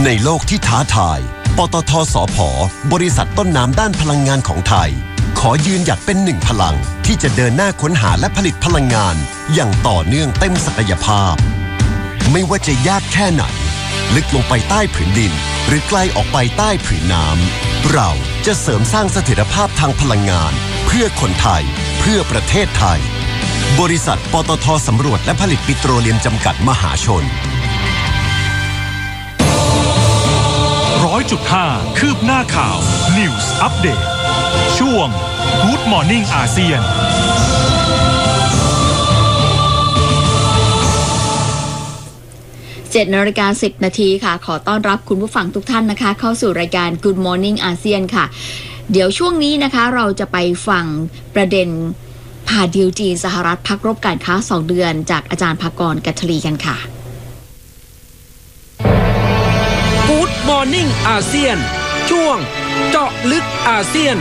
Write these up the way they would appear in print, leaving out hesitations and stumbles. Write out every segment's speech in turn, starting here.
ในโลกที่ท้าทายปตท.สผ.บริษัทต้นน้ำด้านพลังงานของไทยขอยืนหยัดเป็นหนึ่งพลังที่จะเดินหน้าค้นหาและผลิตพลังงานอย่างต่อเนื่องเต็มศักยภาพไม่ว่าจะยากแค่ไหนลึกลงไปใต้ผืนดินหรือไกลออกไปใต้ผืนน้ำเราจะเสริมสร้างเสถียรภาพทางพลังงานเพื่อคนไทยเพื่อประเทศไทยบริษัทปตท.สำรวจและผลิตปิโตรเลียมจำกัดมหาชน 100.5 คืบหน้าข่าว News Update ช่วง Good Morning อาเซียน 7:10 นาทีค่ะขอต้อนรับคุณผู้ฟังทุกท่านนะคะเข้าสู่รายการ Good Morning อาเซียนค่ะเดี๋ยวช่วงนี้นะคะเราจะไปฟังประเด็นพาดีลจีนสหรัฐพักรบการค้า2เดือนจากอาจารย์ภากร กัทลีกันค่ะ Good Morning อาเซียนช่วงเจาะลึกอาเซียน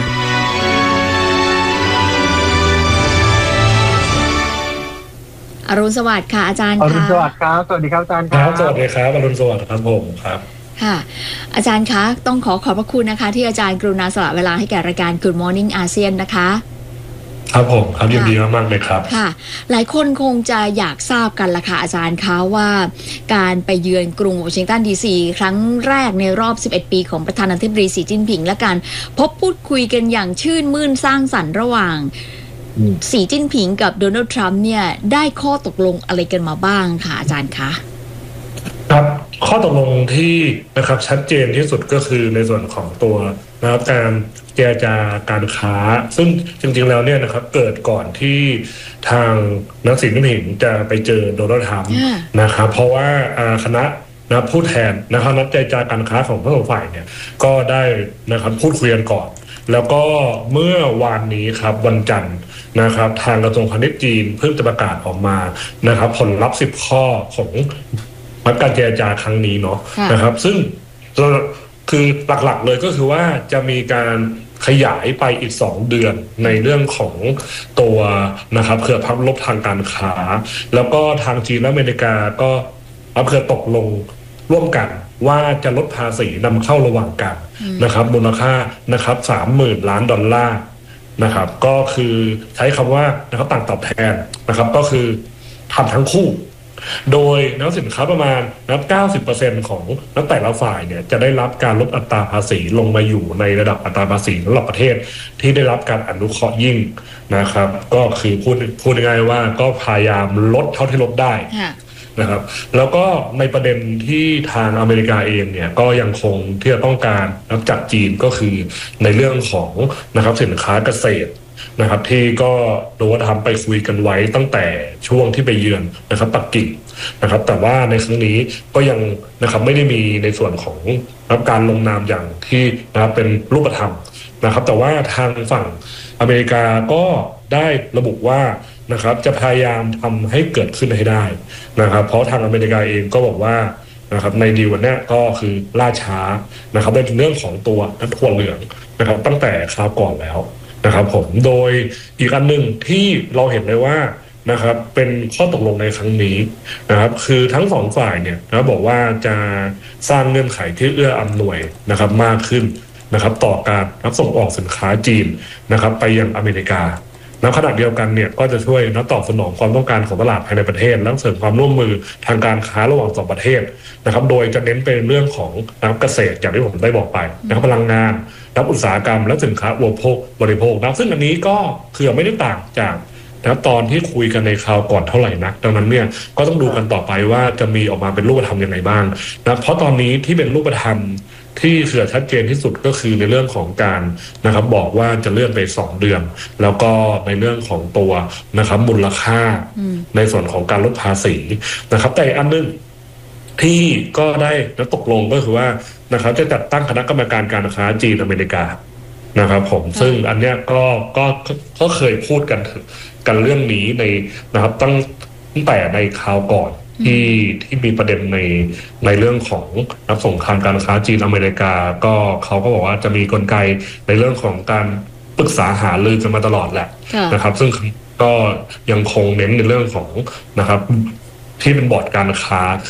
อรุณสวัสดิ์ค่ะอาจารย์ค่ะอรุณสวัสดิ์ครับสวัสดีครับอาจารย์ครับสวัสดีครับอรุณสวัสดิ์ครับผมครับค่ะอาจารย์คะต้องขอบพระคุณนะคะที่อาจารย์กรุณาสละเวลาให้แก่รายการ Good Morning อาเซียนนะคะครับผมครับยินดีมากๆเลยครับค่ะหลายคนคงจะอยากทราบกันละค่ะอาจารย์คะว่าการไปเยือนกรุงวอชิงตันดีซีครั้งแรกในรอบ11ปีของประธานาธิบดีสีจิ้นผิงและการพบพูดคุยกันอย่างชื่นมื่นสร้างสรรค์ระหว่างสีจิ้นผิงกับโดนัลด์ทรัมป์เนี่ยได้ข้อตกลงอะไรกันมาบ้างค่ะอาจารย์คะครับข้อตกลงที่นะครับชัดเจนที่สุดก็คือในส่วนของตัวนะครับการเจรจาการค้าซึ่งจริงๆแล้วเนี่ยนะครับเกิดก่อนที่ทางนักสีจิ้นผิงจะไปเจอโดนัลด์ทรัมป์นะครับเพราะว่าคณะนะผู้แทนนะครับนักเจรจาการค้าของทั้งสองฝ่ายเนี่ยก็ได้นะครับพูดคุยกันก่อนแล้วก็เมื่อวานนี้ครับวันจันทร์นะครับทางกระทรวงพาณิชย์จีนเพิ่งจะประกาศออกมานะครับผลลัพธ์10ข้อของการเจรจาครั้งนี้เนาะนะครับซึ่งคือหลักๆเลยก็คือว่าจะมีการขยายไปอีก2เดือนในเรื่องของตัวนะครับเผื่อพักลบทางการค้าแล้วก็ทางจีนและอเมริกาก็เผื่อตกลงร่วมกันว่าจะลดภาษีนำเข้าระหว่างกันนะครับมูลค่านะครับ30,000 ล้านดอลลาร์นะครับก็คือใช้คำว่านะครับต่างตอบแทนนะครับก็คือทำทั้งคู่โดยนักสินค้าประมาณนับ 90% ของนักแต่ละฝ่ายเนี่ยจะได้รับการลดอัตราภาษีลงมาอยู่ในระดับอัตราภาษีสำหรับประเทศที่ได้รับการอนุเคราะห์ยิ่งนะครับก็คือพูดง่ายๆว่าก็พยายามลดเท่าที่ลดได้นะครับแล้วก็ในประเด็นที่ทางอเมริกาเองเนี่ยก็ยังคงที่จะต้องการรับจากจีนก็คือในเรื่องของนะครับสินค้าเกษตรนะครับที่ก็โดนทำไปคุยกันไว้ตั้งแต่ช่วงที่ไปเยือนนะครับปักกิ่งนะครับแต่ว่าในครั้งนี้ก็ยังนะครับไม่ได้มีในส่วนของรับการลงนามอย่างที่นะครับเป็นรูปธรรมนะครับแต่ว่าทางฝั่งอเมริกาก็ได้ระบุว่านะครับจะพยายามทำให้เกิดขึ้นให้ได้นะครับเพราะทางอเมริกาเองก็บอกว่านะครับในดีลวันนี้ก็คือล่าช้านะครับในเรื่องของตัวน้ำถั่วเหลืองนะครับตั้งแต่คราวก่อนแล้วนะครับผมโดยอีกอันหนึ่งที่เราเห็นเลยว่านะครับเป็นข้อตกลงในครั้งนี้นะครับคือทั้งสองฝ่ายเนี่ยนะบอกว่าจะสร้างเงื่อนไขที่เอื้ออำนวยนะครับมากขึ้นนะครับต่อการรับส่งออกสินค้าจีนนะครับไปยังอเมริกาในขณะเดียวกันเนี่ยก็จะช่วยตอบสนองความต้องการของตลาดภายในประเทศและเสริมความร่วมมือทางการค้าระหว่างสองประเทศนะครับโดยจะเน้นเป็นเรื่องของเกษตรอย่างที่ผมได้บอกไปนะครับพลังงานอุตสาหกรรมและสินค้าอุปโภคบริโภคนะซึ่งอันนี้ก็คือไม่ได้ต่างจากตอนที่คุยกันในคราวก่อนเท่าไหร่นักดังนั้นเนี่ยก็ต้องดูกันต่อไปว่าจะมีออกมาเป็นรูปธรรมยังไงบ้างนะเพราะตอนนี้ที่เป็นรูปธรรมที่เสื่อชัดเจนที่สุดก็คือในเรื่องของการนะครับบอกว่าจะเลื่อนไป2เดือนแล้วก็ในเรื่องของตัวนะครับมูลค่าในส่วนของการลดภาษีนะครับแต่อันนึงที่ก็ได้ตกลงก็คือว่านะครับจะจัดตั้งคณะกรรมการการค้าจีนอเมริกานะครับผมซึ่งอันเนี้ยก็เคยพูดกันเรื่องนี้ในนะครับตั้งแต่ในคราวก่อนที่มีประเด็นในเรื่องของนักสงครามการค้าจีนอเมริกาก็เขาก็บอกว่าจะมีกลไกในเรื่องของการปรึกษาหารือกันมาตลอดแหละนะครับซึ่งก็ยังคงเน้นในเรื่องของนะครับที่เป็นบอร์ดการค้า